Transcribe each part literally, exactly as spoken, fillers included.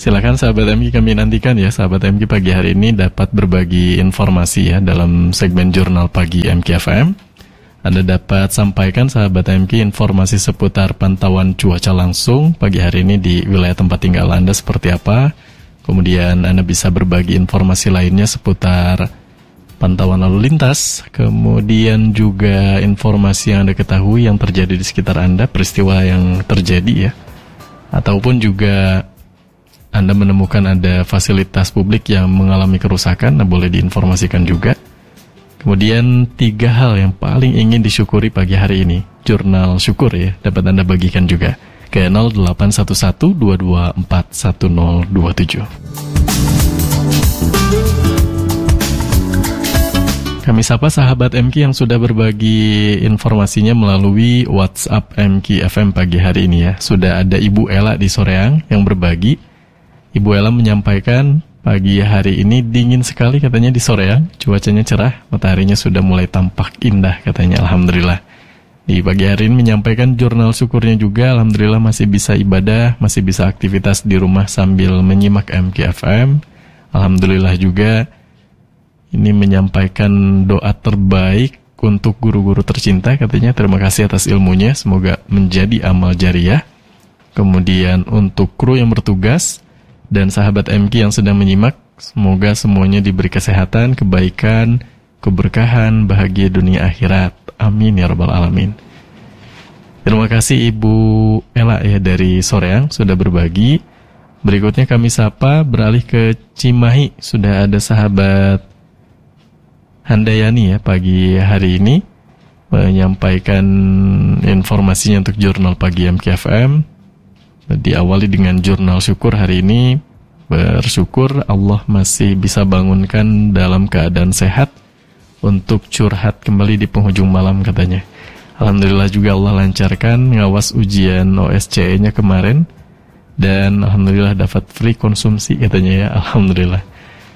Silakan sahabat M G, kami nantikan ya sahabat M G pagi hari ini dapat berbagi informasi ya dalam segmen Jurnal Pagi M G F M. Anda dapat sampaikan sahabat M G informasi seputar pantauan cuaca langsung pagi hari ini di wilayah tempat tinggal Anda seperti apa. Kemudian Anda bisa berbagi informasi lainnya seputar pantauan lalu lintas. Kemudian juga informasi yang Anda ketahui yang terjadi di sekitar Anda, peristiwa yang terjadi ya. Ataupun juga Anda menemukan ada fasilitas publik yang mengalami kerusakan, nah boleh diinformasikan juga. Kemudian tiga hal yang paling ingin disyukuri pagi hari ini, jurnal syukur ya, dapat Anda bagikan juga ke nol delapan satu satu dua dua empat satu nol dua tujuh. Kami sapa sahabat M K yang sudah berbagi informasinya melalui WhatsApp M K F M pagi hari ini ya. Sudah ada Ibu Ella di Soreang yang berbagi. Ibu Ella menyampaikan pagi hari ini dingin sekali katanya di Soreang, cuacanya cerah, mataharinya sudah mulai tampak indah katanya, alhamdulillah. Di pagi hari ini menyampaikan jurnal syukurnya juga, alhamdulillah masih bisa ibadah, masih bisa aktivitas di rumah sambil menyimak M K F M. Alhamdulillah juga ini menyampaikan doa terbaik untuk guru-guru tercinta katanya, terima kasih atas ilmunya, semoga menjadi amal jariah. Kemudian untuk kru yang bertugas dan sahabat M K yang sedang menyimak, semoga semuanya diberi kesehatan, kebaikan, keberkahan, bahagia dunia akhirat. Amin ya rabbal alamin. Terima kasih Ibu Ella ya dari Soreang sudah berbagi. Berikutnya kami sapa beralih ke Cimahi. Sudah ada sahabat Handayani ya pagi hari ini menyampaikan informasinya untuk jurnal pagi M K F M. Diawali dengan jurnal syukur hari ini, bersyukur Allah masih bisa bangunkan dalam keadaan sehat untuk curhat kembali di penghujung malam katanya. Alhamdulillah juga Allah lancarkan ngawas ujian O S C E-nya kemarin dan alhamdulillah dapat free konsumsi katanya ya, alhamdulillah.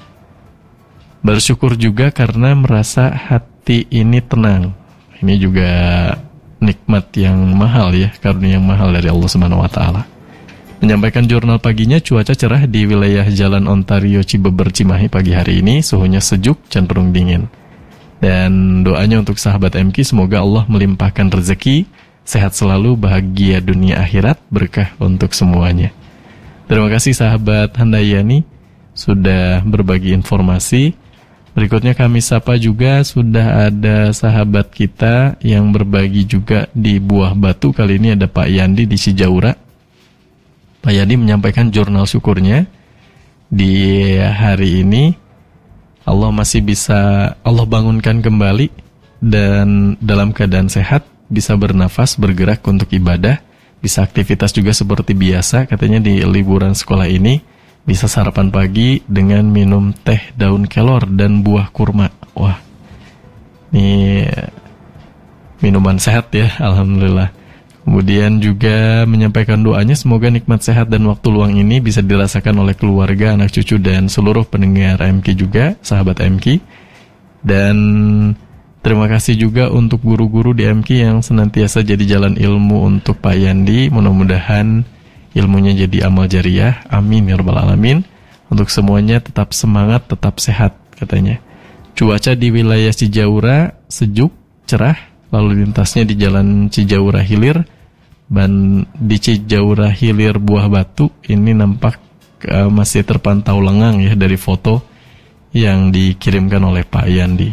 Bersyukur juga karena merasa hati ini tenang. Ini juga nikmat yang mahal ya, karunia yang mahal dari Allah Subhanahu wa taala. Menyampaikan jurnal paginya, cuaca cerah di wilayah Jalan Ontario Cibeber Cimahi pagi hari ini, suhunya sejuk cenderung dingin. Dan doanya untuk sahabat M K, semoga Allah melimpahkan rezeki, sehat selalu, bahagia dunia akhirat, berkah untuk semuanya. Terima kasih sahabat Handayani sudah berbagi informasi. Berikutnya kami sapa juga sudah ada sahabat kita yang berbagi juga di Buah Batu. Kali ini ada Pak Yandi di Cijaura. Pak Yandi menyampaikan jurnal syukurnya di hari ini. Allah masih bisa Allah bangunkan kembali dan dalam keadaan sehat, bisa bernafas, bergerak untuk ibadah, bisa aktivitas juga seperti biasa. Katanya di liburan sekolah ini bisa sarapan pagi dengan minum teh daun kelor dan buah kurma. Wah, ini minuman sehat ya, alhamdulillah. Kemudian juga menyampaikan doanya semoga nikmat sehat dan waktu luang ini bisa dirasakan oleh keluarga, anak cucu, dan seluruh pendengar M K juga, sahabat M K. Dan terima kasih juga untuk guru-guru di M K yang senantiasa jadi jalan ilmu untuk Pak Yandi. Mudah-mudahan ilmunya jadi amal jariah. Amin ya rabbal alamin. Untuk semuanya tetap semangat, tetap sehat katanya. Cuaca di wilayah Cijaura sejuk, cerah. Lalu lintasnya di jalan Cijaura Hilir dan di Cijaura Hilir Buah Batu ini nampak uh, masih terpantau lengang ya dari foto yang dikirimkan oleh Pak Yandi.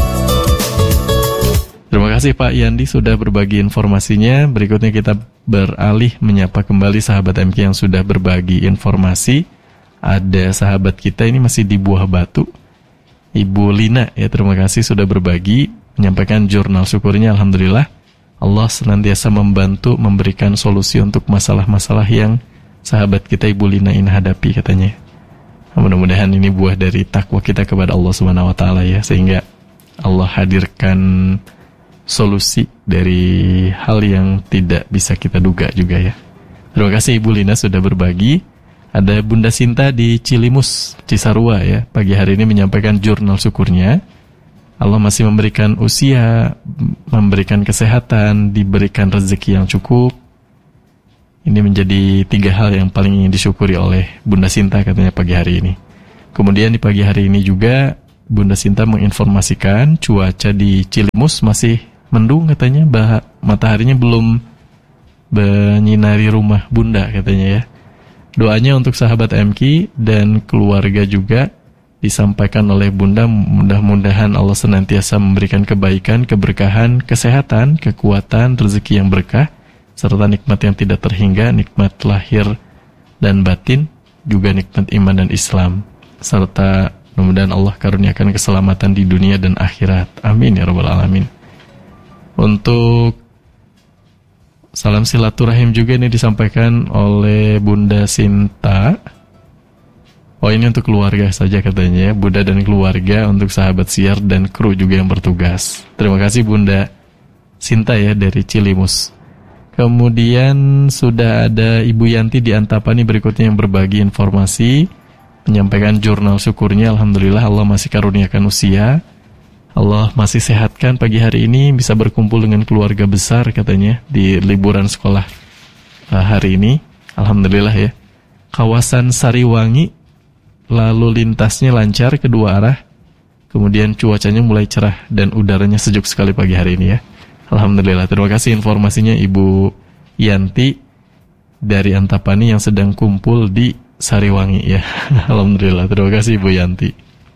Terima kasih Pak Yandi sudah berbagi informasinya. Berikutnya kita beralih menyapa kembali sahabat M K yang sudah berbagi informasi. Ada sahabat kita ini masih di Buah Batu, Ibu Lina ya, terima kasih sudah berbagi, menyampaikan jurnal syukurnya. Alhamdulillah Allah senantiasa membantu memberikan solusi untuk masalah-masalah yang sahabat kita Ibu Lina ini hadapi katanya. Mudah-mudahan ini buah dari takwa kita kepada Allah Subhanahu wa taala ya, sehingga Allah hadirkan solusi dari hal yang tidak bisa kita duga juga ya. Terima kasih Ibu Lina sudah berbagi. Ada Bunda Sinta di Cilimus, Cisarua ya, pagi hari ini menyampaikan jurnal syukurnya. Allah masih memberikan usia, memberikan kesehatan, diberikan rezeki yang cukup. Ini menjadi tiga hal yang paling ingin disyukuri oleh Bunda Sinta katanya pagi hari ini. Kemudian di pagi hari ini juga Bunda Sinta menginformasikan cuaca di Cilimus masih mendung katanya, bah mataharinya belum menyinari rumah Bunda katanya ya. Doanya untuk sahabat M Q dan keluarga juga disampaikan oleh Bunda, mudah-mudahan Allah senantiasa memberikan kebaikan, keberkahan, kesehatan, kekuatan, rezeki yang berkah, serta nikmat yang tidak terhingga, nikmat lahir dan batin, juga nikmat iman dan Islam, serta mudah-mudahan Allah karuniakan keselamatan di dunia dan akhirat. Amin ya rabbal alamin. Untuk salam silaturahim juga ini disampaikan oleh Bunda Sinta. Oh, ini untuk keluarga saja katanya ya, Bunda dan keluarga, untuk sahabat siar dan kru juga yang bertugas. Terima kasih Bunda Sinta ya dari Cilimus. Kemudian sudah ada Ibu Yanti di Antapani berikutnya yang berbagi informasi, menyampaikan jurnal syukurnya. Alhamdulillah Allah masih karuniakan usia, Allah masih sehatkan pagi hari ini, bisa berkumpul dengan keluarga besar katanya di liburan sekolah uh, hari ini. Alhamdulillah ya. Kawasan Sariwangi lalu lintasnya lancar kedua arah, kemudian cuacanya mulai cerah dan udaranya sejuk sekali pagi hari ini ya. Alhamdulillah, terima kasih informasinya Ibu Yanti dari Antapani yang sedang kumpul di Sariwangi ya. Alhamdulillah, terima kasih Ibu Yanti.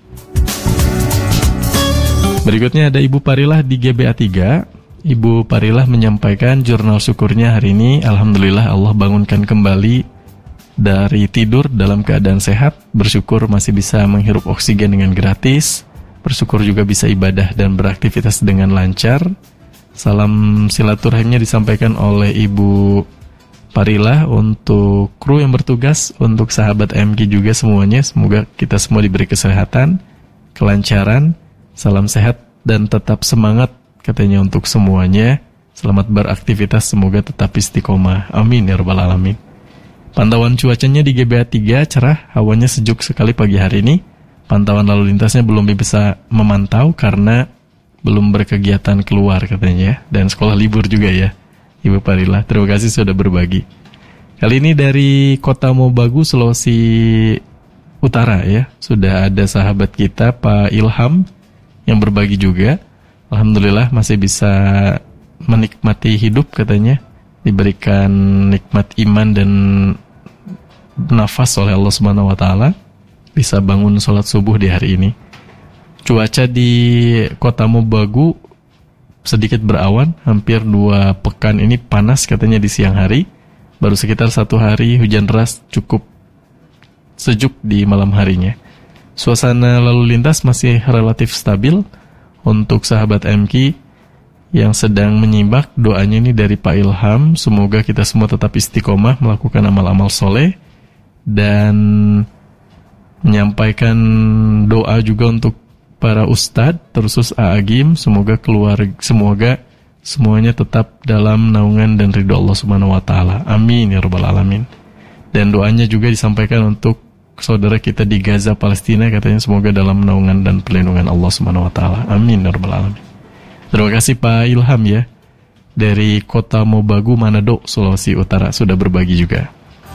Berikutnya ada Ibu Parilah di G B A tiga. Ibu Parilah menyampaikan jurnal syukurnya hari ini. Alhamdulillah Allah bangunkan kembali dari tidur dalam keadaan sehat. Bersyukur masih bisa menghirup oksigen dengan gratis. Bersyukur juga bisa ibadah dan beraktivitas dengan lancar. Salam silaturahimnya disampaikan oleh Ibu Parilah untuk kru yang bertugas, untuk sahabat M Q juga semuanya. Semoga kita semua diberi kesehatan, kelancaran, salam sehat dan tetap semangat katanya untuk semuanya. Selamat beraktivitas, semoga tetap istiqomah. Amin ya rabbal alamin. Pantauan cuacanya di G B A tiga cerah, hawanya sejuk sekali pagi hari ini. Pantauan lalu lintasnya belum bisa memantau karena belum berkegiatan keluar katanya ya, dan sekolah libur juga ya Ibu Parilah. Terima kasih sudah berbagi. Kali ini dari Kota Mobagu, Sulawesi Utara ya, sudah ada sahabat kita Pak Ilham yang berbagi juga. Alhamdulillah masih bisa menikmati hidup katanya, diberikan nikmat iman dan nafas oleh Allah Subhanahu wa taala, bisa bangun sholat subuh di hari ini. Cuaca di Kota Mobagu sedikit berawan, hampir dua pekan ini panas katanya di siang hari. Baru sekitar satu hari hujan deras, cukup sejuk di malam harinya. Suasana lalu lintas masih relatif stabil. Untuk sahabat M Q yang sedang menyimak, doanya ini dari Pak Ilham, semoga kita semua tetap istiqomah melakukan amal-amal soleh, dan menyampaikan doa juga untuk para ustadz, terus A'agim, semoga keluar, semoga semuanya tetap dalam naungan dan ridho Allah Subhanahu wa taala. Amin ya rabbal alamin. Dan doanya juga disampaikan untuk saudara kita di Gaza, Palestina, katanya semoga dalam naungan dan perlindungan Allah Subhanahu wa taala. Amin ya rabbal alamin. Terima kasih Pak Ilham ya dari Kota Mobagu, Manado, Sulawesi Utara, sudah berbagi juga.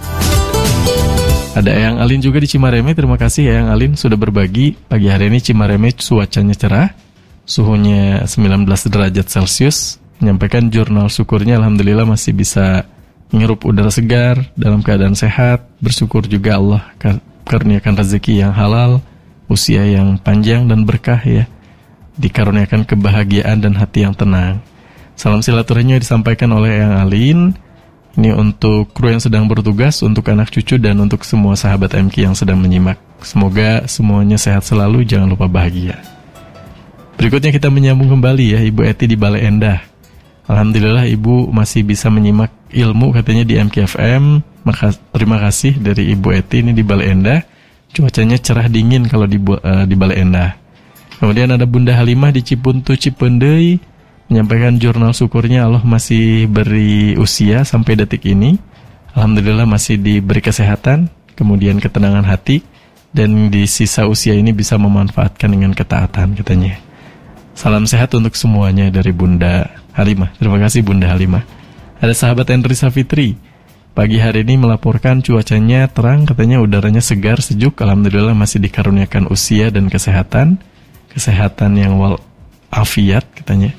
Ada Eyang Alin juga di Cimareme. Terima kasih Eyang Alin sudah berbagi. Pagi hari ini Cimareme cuacanya cerah, suhunya sembilan belas derajat Celcius. Menyampaikan jurnal syukurnya, alhamdulillah masih bisa menghirup udara segar dalam keadaan sehat. Bersyukur juga Allah karuniakan rezeki yang halal, usia yang panjang dan berkah ya, dikaruniakan kebahagiaan dan hati yang tenang. Salam silaturahimnya disampaikan oleh Eyang Alin. Ini untuk kru yang sedang bertugas, untuk anak cucu, dan untuk semua sahabat M Q yang sedang menyimak. Semoga semuanya sehat selalu, jangan lupa bahagia. Berikutnya kita menyambung kembali ya, Ibu Eti di Bale Endah. Alhamdulillah Ibu masih bisa menyimak ilmu katanya di M Q F M. Maka, terima kasih dari Ibu Eti ini di Bale Endah. Cuacanya cerah dingin kalau di, uh, di Bale Endah. Kemudian ada Bunda Halimah di Cipuntu, Cipendei, menyampaikan jurnal syukurnya Allah masih beri usia sampai detik ini. Alhamdulillah masih diberi kesehatan, kemudian ketenangan hati, dan di sisa usia ini bisa memanfaatkan dengan ketaatan katanya. Salam sehat untuk semuanya dari Bunda Halimah. Terima kasih Bunda Halimah. Ada sahabat Endrisa Fitri Pagi hari ini melaporkan cuacanya terang, katanya udaranya segar, sejuk. Alhamdulillah masih dikaruniakan usia dan kesehatan. Kesehatan yang walafiat katanya.